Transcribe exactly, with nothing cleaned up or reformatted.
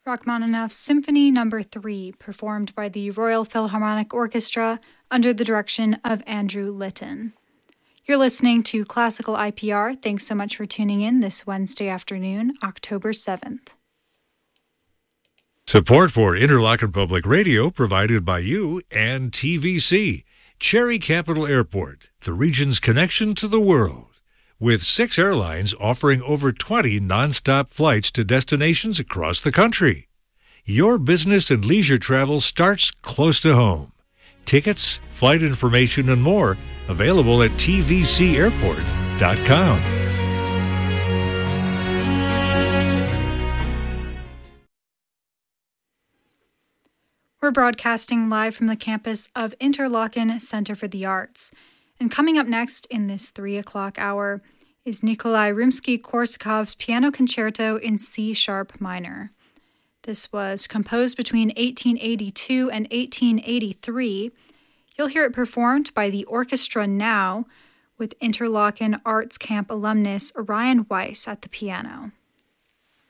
Rachmaninoff's Symphony Number three, performed by the Royal Philharmonic Orchestra under the direction of Andrew Litton. You're listening to Classical I P R. Thanks so much for tuning in this Wednesday afternoon, October seventh. Support for Interlochen Public Radio provided by you and T V C, Cherry Capital Airport, the region's connection to the world. With six airlines offering over twenty nonstop flights to destinations across the country. Your business and leisure travel starts close to home. Tickets, flight information, and more available at t v c airport dot com. We're broadcasting live from the campus of Interlochen Center for the Arts. And coming up next in this three o'clock hour is Nikolai Rimsky-Korsakov's Piano Concerto in C-sharp minor. This was composed between eighteen eighty-two and eighteen eighty-three. You'll hear it performed by the Orchestra Now, with Interlochen Arts Camp alumnus Orion Weiss at the piano.